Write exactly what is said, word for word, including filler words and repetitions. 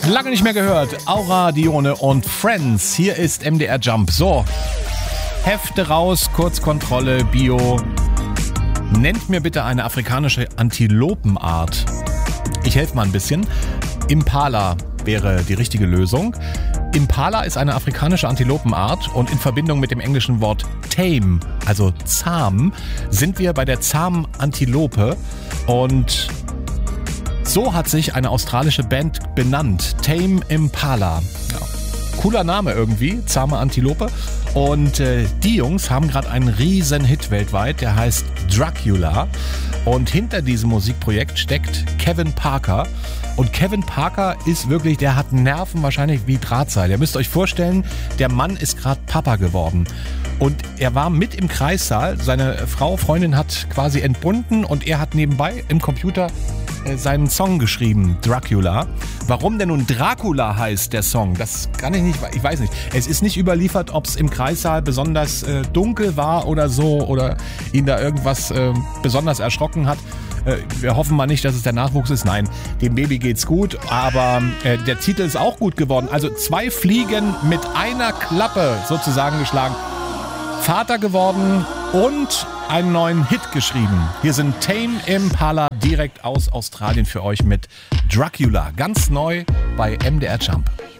Lange nicht mehr gehört. Aura Dione und Friends. Hier ist M D R Jump. So, Hefte raus, Kurzkontrolle, Bio. Nennt mir bitte eine afrikanische Antilopenart. Ich helfe mal ein bisschen. Impala wäre die richtige Lösung. Impala ist eine afrikanische Antilopenart und in Verbindung mit dem englischen Wort tame, also zahm, sind wir bei der zahmen Antilope. Und so hat sich eine australische Band benannt. Tame Impala. Ja. Cooler Name irgendwie, zahme Antilope. Und äh, die Jungs haben gerade einen riesen Hit weltweit, der heißt Dracula. Und hinter diesem Musikprojekt steckt Kevin Parker. Und Kevin Parker ist wirklich, der hat Nerven wahrscheinlich wie Drahtseil. Ihr müsst euch vorstellen, der Mann ist gerade Papa geworden. Und er war mit im Kreissaal. Seine Frau, Freundin hat quasi entbunden und er hat nebenbei im Computer äh, seinen Song geschrieben, Dracula. Warum denn nun Dracula heißt, der Song, das kann ich nicht, ich weiß nicht. Es ist nicht überliefert, ob es im Kreissaal besonders äh, dunkel war oder so oder ihn da irgendwas äh, besonders erschrocken hat. Wir hoffen mal nicht, dass es der Nachwuchs ist. Nein, dem Baby geht's gut, aber äh, der Titel ist auch gut geworden. Also zwei Fliegen mit einer Klappe sozusagen geschlagen. Vater geworden und einen neuen Hit geschrieben. Hier sind Tame Impala direkt aus Australien für euch mit Dracula. Ganz neu bei M D R Jump.